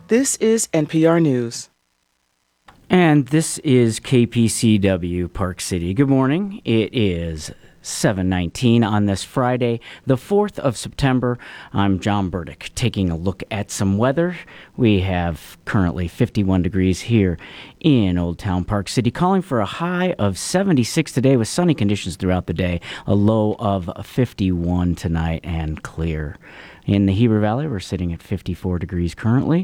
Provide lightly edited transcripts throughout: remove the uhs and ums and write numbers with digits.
This is NPR News. And this is KPCW Park City. Good morning. It is 7:19 on this Friday, the 4th of September. I'm John Burdick, taking a look at some weather. We have currently 51 degrees here in Old Town Park City, calling for a high of 76 today with sunny conditions throughout the day, a low of 51 tonight and clear. In the Heber Valley, we're sitting at 54 degrees currently.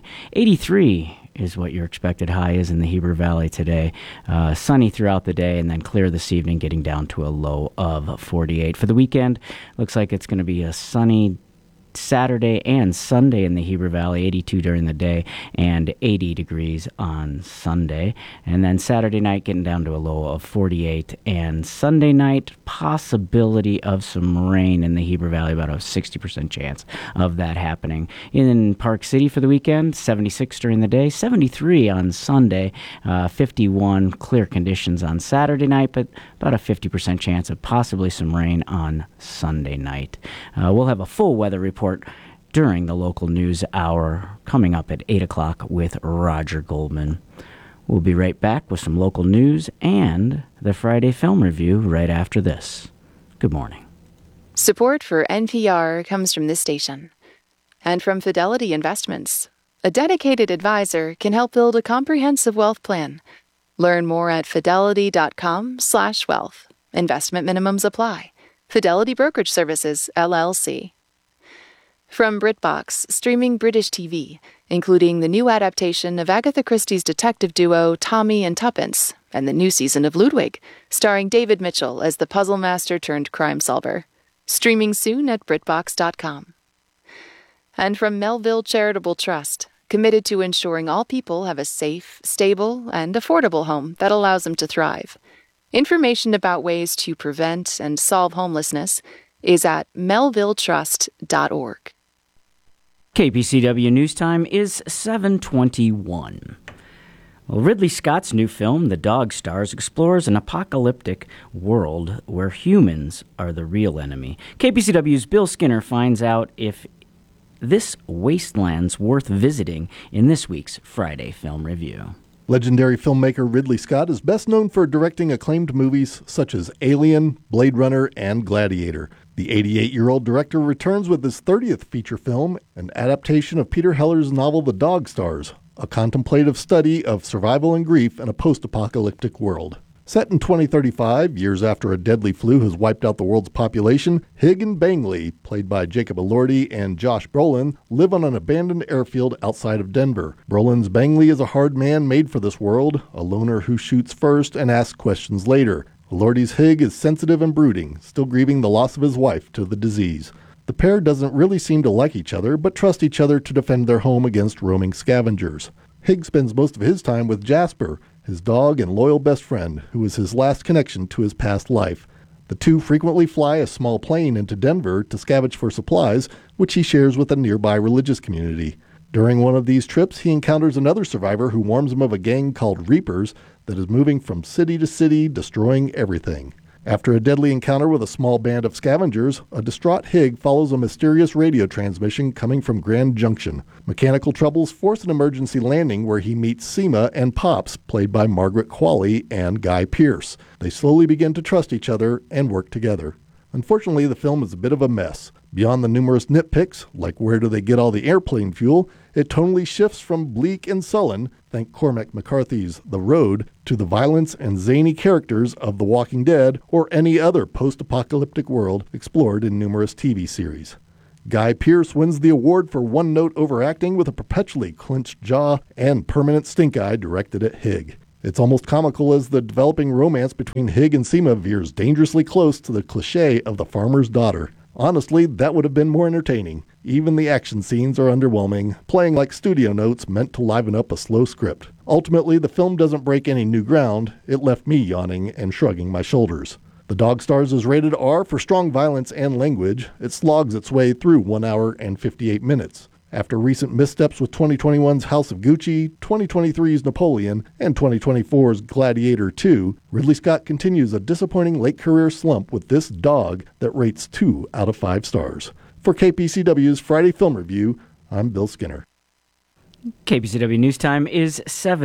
83 is what your expected high is in the Heber Valley today. Sunny throughout the day and then clear this evening, getting down to a low of 48. For the weekend, looks like it's going to be a sunny Saturday and Sunday in the Heber Valley, 82 during the day and 80 degrees on Sunday. And then Saturday night getting down to a low of 48. And Sunday night, possibility of some rain in the Heber Valley, about a 60% chance of that happening. In Park City for the weekend, 76 during the day, 73 on Sunday, 51 clear conditions on Saturday night, but about a 50% chance of possibly some rain on Sunday night. We'll have a full weather report during the local news hour coming up at 8 o'clock with Roger Goldman. We'll be right back with some local news and the Friday Film Review right after this. Good morning. Support for NPR comes from this station and from Fidelity Investments. A dedicated advisor can help build a comprehensive wealth plan. Learn more at fidelity.com/wealth. Investment minimums apply. Fidelity Brokerage Services, LLC. From BritBox, streaming British TV, including the new adaptation of Agatha Christie's detective duo Tommy and Tuppence, and the new season of Ludwig, starring David Mitchell as the puzzle master turned crime solver. Streaming soon at BritBox.com. And from Melville Charitable Trust, committed to ensuring all people have a safe, stable, and affordable home that allows them to thrive. Information about ways to prevent and solve homelessness is at melvilletrust.org. KPCW News Time is 7:21. Well, Ridley Scott's new film, The Dog Stars, explores an apocalyptic world where humans are the real enemy. KPCW's Bill Skinner finds out if this wasteland's worth visiting in this week's Friday Film Review. Legendary filmmaker Ridley Scott is best known for directing acclaimed movies such as Alien, Blade Runner, and Gladiator. The 88-year-old director returns with his 30th feature film, an adaptation of Peter Heller's novel The Dog Stars, a contemplative study of survival and grief in a post-apocalyptic world. Set in 2035, years after a deadly flu has wiped out the world's population, Hig and Bangley, played by Jacob Elordi and Josh Brolin, live on an abandoned airfield outside of Denver. Brolin's Bangley is a hard man made for this world, a loner who shoots first and asks questions later. Elordi's Hig is sensitive and brooding, still grieving the loss of his wife to the disease. The pair doesn't really seem to like each other, but trust each other to defend their home against roaming scavengers. Hig spends most of his time with Jasper, his dog and loyal best friend, who is his last connection to his past life. The two frequently fly a small plane into Denver to scavenge for supplies, which he shares with a nearby religious community. During one of these trips, he encounters another survivor who warns him of a gang called Reapers that is moving from city to city, destroying everything. After a deadly encounter with a small band of scavengers, a distraught Hig follows a mysterious radio transmission coming from Grand Junction. Mechanical troubles force an emergency landing where he meets Seema and Pops, played by Margaret Qualley and Guy Pearce. They slowly begin to trust each other and work together. Unfortunately, the film is a bit of a mess. Beyond the numerous nitpicks, like where do they get all the airplane fuel, it tonally shifts from bleak and sullen, thank Cormac McCarthy's The Road, to the violence and zany characters of The Walking Dead or any other post-apocalyptic world explored in numerous TV series. Guy Pearce wins the award for one-note overacting with a perpetually clenched jaw and permanent stink eye directed at Hig. It's almost comical as the developing romance between Hig and Seema veers dangerously close to the cliché of the farmer's daughter. Honestly, that would have been more entertaining. Even the action scenes are underwhelming, playing like studio notes meant to liven up a slow script. Ultimately, the film doesn't break any new ground. It left me yawning and shrugging my shoulders. The Dog Stars is rated R for strong violence and language. It slogs its way through 1 hour and 58 minutes. After recent missteps with 2021's House of Gucci, 2023's Napoleon, and 2024's Gladiator 2, Ridley Scott continues a disappointing late-career slump with this dog that rates 2 out of 5 stars. For KPCW's Friday Film Review, I'm Bill Skinner. KPCW News Time is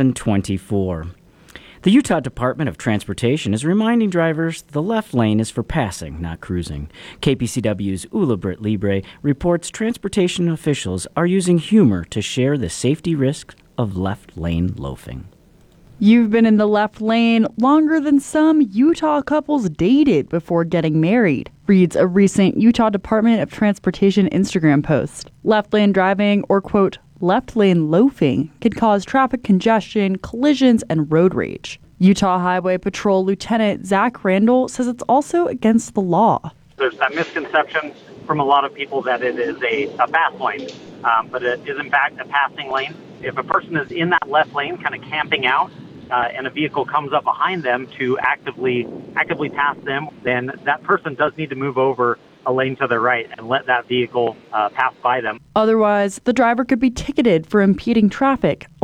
7:24. The Utah Department of Transportation is reminding drivers the left lane is for passing, not cruising. KPCW's Ula Britt Libre reports transportation officials are using humor to share the safety risks of left lane loafing. You've been in the left lane longer than some Utah couples dated before getting married, reads a recent Utah Department of Transportation Instagram post. Left lane driving, or quote, left lane loafing, can cause traffic congestion, collisions, and road rage. Utah Highway Patrol Lieutenant Zach Randall says it's also against the law. There's that misconception from a lot of people that it is a fast lane, but it is in fact a passing lane. If a person is in that left lane kind of camping out, and a vehicle comes up behind them to actively pass them, then that person does need to move over a lane to their right and let that vehicle pass by them. Otherwise, the driver could be ticketed for impeding traffic, a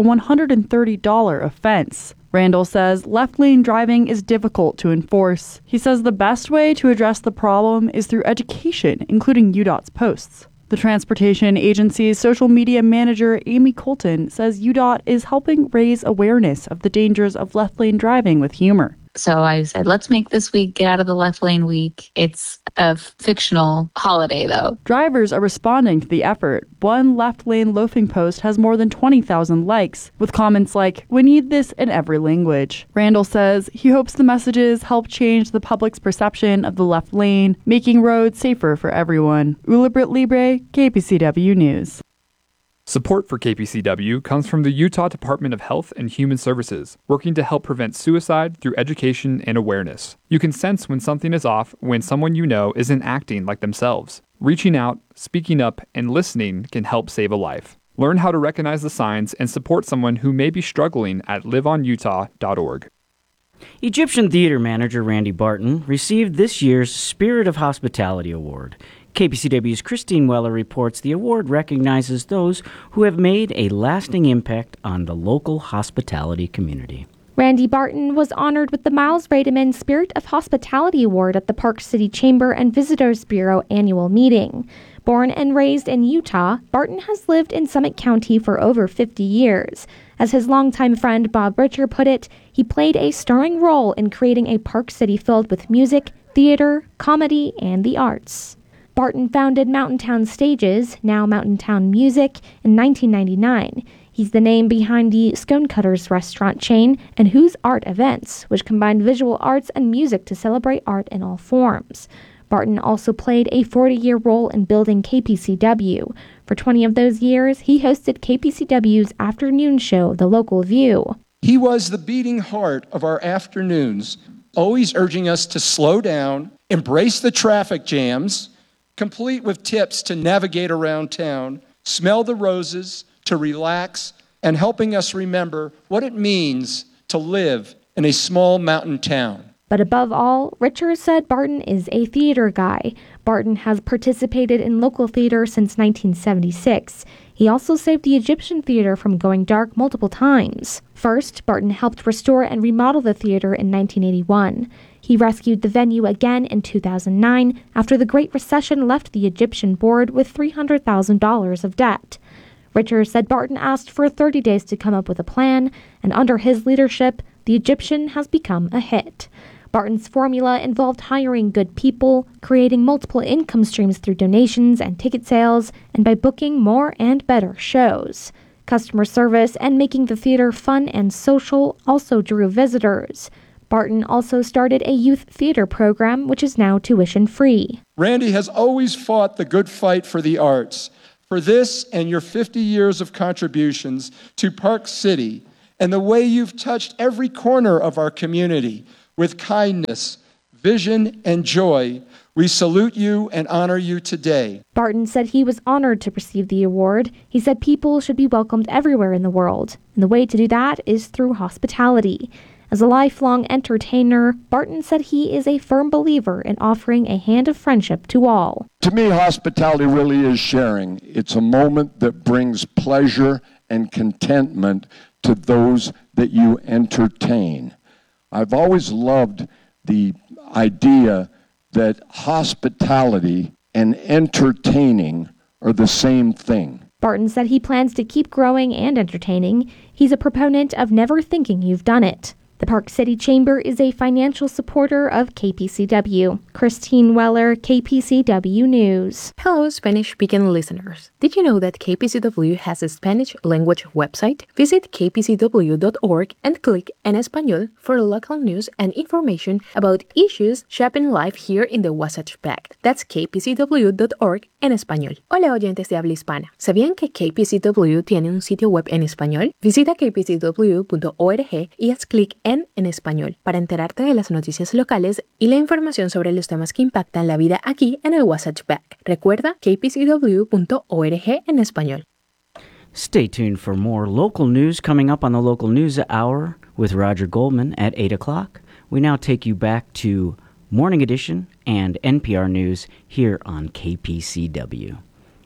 $130 offense. Randall says left lane driving is difficult to enforce. He says the best way to address the problem is through education, including UDOT's posts. The transportation agency's social media manager, Amy Colton, says UDOT is helping raise awareness of the dangers of left lane driving with humor. So I said, let's make this week Get Out of the Left Lane Week. It's a fictional holiday, though. Drivers are responding to the effort. One left lane loafing post has more than 20,000 likes, with comments like, "We need this in every language." Randall says he hopes the messages help change the public's perception of the left lane, making roads safer for everyone. Ula Britt Libre, KPCW News. Support for KPCW comes from the Utah Department of Health and Human Services, working to help prevent suicide through education and awareness. You can sense when something is off when someone you know isn't acting like themselves. Reaching out, speaking up, and listening can help save a life. Learn how to recognize the signs and support someone who may be struggling at liveonutah.org. Egyptian theater manager Randy Barton received this year's Spirit of Hospitality Award. KPCW's Christine Weller reports the award recognizes those who have made a lasting impact on the local hospitality community. Randy Barton was honored with the Miles Rademan Spirit of Hospitality Award at the Park City Chamber and Visitors Bureau annual meeting. Born and raised in Utah, Barton has lived in Summit County for over 50 years. As his longtime friend Bob Richer put it, he played a starring role in creating a Park City filled with music, theater, comedy, and the arts. Barton founded Mountain Town Stages, now Mountain Town Music, in 1999. He's the name behind the Stonecutters restaurant chain and Who's Art Events, which combined visual arts and music to celebrate art in all forms. Barton also played a 40-year role in building KPCW. For 20 of those years, he hosted KPCW's afternoon show, The Local View. He was the beating heart of our afternoons, always urging us to slow down, embrace the traffic jams, complete with tips to navigate around town, smell the roses, to relax, and helping us remember what it means to live in a small mountain town. But above all, Richard said Barton is a theater guy. Barton has participated in local theater since 1976. He also saved the Egyptian theater from going dark multiple times. First, Barton helped restore and remodel the theater in 1981. He rescued the venue again in 2009 after the Great Recession left the Egyptian board with $300,000 of debt. Richard said Barton asked for 30 days to come up with a plan, and under his leadership, the Egyptian has become a hit. Barton's formula involved hiring good people, creating multiple income streams through donations and ticket sales, and by booking more and better shows. Customer service and making the theater fun and social also drew visitors. Barton also started a youth theater program, which is now tuition-free. Randy has always fought the good fight for the arts. For this and your 50 years of contributions to Park City and the way you've touched every corner of our community with kindness, vision, and joy, we salute you and honor you today. Barton said he was honored to receive the award. He said people should be welcomed everywhere in the world, and the way to do that is through hospitality. As a lifelong entertainer, Barton said he is a firm believer in offering a hand of friendship to all. To me, hospitality really is sharing. It's a moment that brings pleasure and contentment to those that you entertain. I've always loved the idea that hospitality and entertaining are the same thing. Barton said he plans to keep growing and entertaining. He's a proponent of never thinking you've done it. The Park City Chamber is a financial supporter of KPCW. Christine Weller, KPCW News. Hello, Spanish-speaking listeners. Did you know that KPCW has a Spanish language website? Visit kpcw.org and click En Español for local news and information about issues shaping life here in the Wasatch Back. That's kpcw.org en español. Hola, oyentes de habla hispana. ¿Sabían que KPCW tiene un sitio web en español? Visita kpcw.org y haz clic en español para enterarte de las noticias locales y la información sobre los temas que impactan la vida aquí en el Wasatch Back. Recuerda kpcw.org en español. Stay tuned for more local news coming up on the Local News Hour with Roger Goldman at 8 o'clock. We now take you back to Morning Edition and NPR News here on KPCW.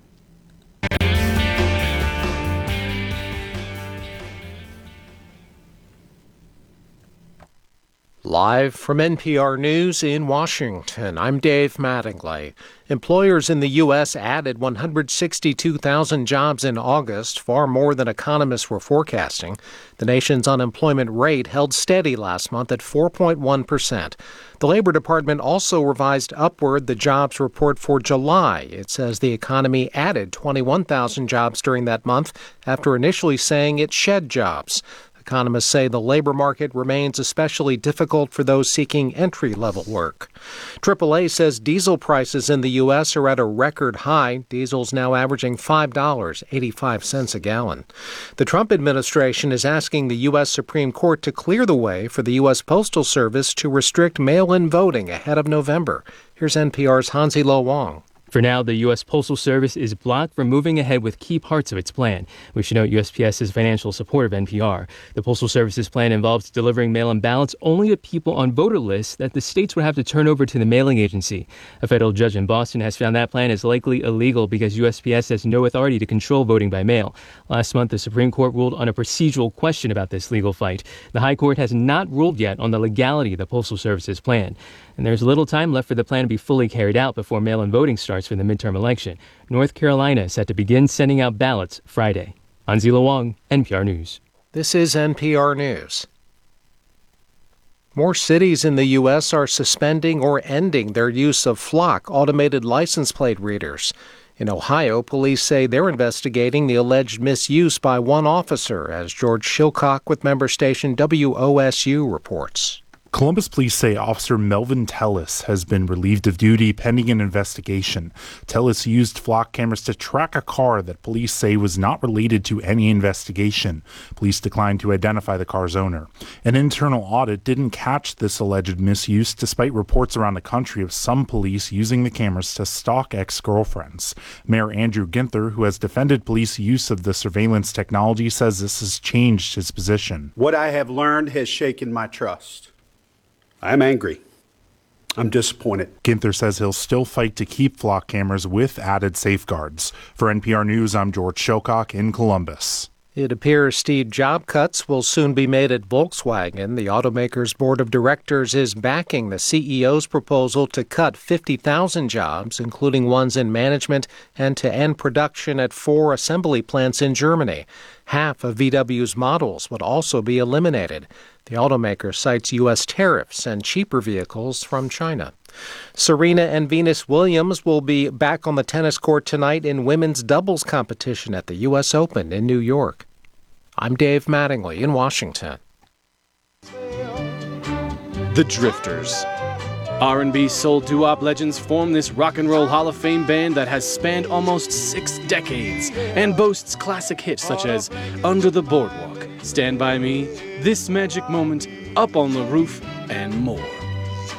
Live from NPR News in Washington, I'm Dave Mattingly. Employers in the U.S. added 162,000 jobs in August, far more than economists were forecasting. The nation's unemployment rate held steady last month at 4.1%. The Labor Department also revised upward the jobs report for July. It says the economy added 21,000 jobs during that month after initially saying it shed jobs. Economists say the labor market remains especially difficult for those seeking entry-level work. AAA says diesel prices in the U.S. are at a record high. Diesel's now averaging $5.85 a gallon. The Trump administration is asking the U.S. Supreme Court to clear the way for the U.S. Postal Service to restrict mail-in voting ahead of November. Here's NPR's Hansi Lo Wong. For now, the U.S. Postal Service is blocked from moving ahead with key parts of its plan. We should note USPS's financial support of NPR. The Postal Service's plan involves delivering mail-in ballots only to people on voter lists that the states would have to turn over to the mailing agency. A federal judge in Boston has found that plan is likely illegal because USPS has no authority to control voting by mail. Last month, the Supreme Court ruled on a procedural question about this legal fight. The High Court has not ruled yet on the legality of the Postal Service's plan. And there's little time left for the plan to be fully carried out before mail-in voting starts for the midterm election. North Carolina is set to begin sending out ballots Friday. Hansi Lo Wong, NPR News. This is NPR News. More cities in the U.S. are suspending or ending their use of Flock automated license plate readers. In Ohio, police say they're investigating the alleged misuse by one officer, as George Shilcock with member station WOSU reports. Columbus police say Officer Melvin Tellis has been relieved of duty pending an investigation. Tellis used Flock cameras to track a car that police say was not related to any investigation. Police declined to identify the car's owner. An internal audit didn't catch this alleged misuse, despite reports around the country of some police using the cameras to stalk ex-girlfriends. Mayor Andrew Ginther, who has defended police use of the surveillance technology, says this has changed his position. What I have learned has shaken my trust. I'm angry. I'm disappointed. Ginther says he'll still fight to keep Flock cameras with added safeguards. For NPR News, I'm George Shilcock in Columbus. It appears steep job cuts will soon be made at Volkswagen. The automaker's board of directors is backing the CEO's proposal to cut 50,000 jobs, including ones in management, and to end production at 4 assembly plants in Germany. Half of VW's models would also be eliminated. The automaker cites U.S. tariffs and cheaper vehicles from China. Serena and Venus Williams will be back on the tennis court tonight in women's doubles competition at the U.S. Open in New York. I'm Dave Mattingly in Washington. The Drifters. R&B soul doo-wop legends form this rock and roll Hall of Fame band that has spanned almost 6 decades and boasts classic hits such as Under the Boardwalk, Stand By Me, This Magic Moment, Up on the Roof, and more.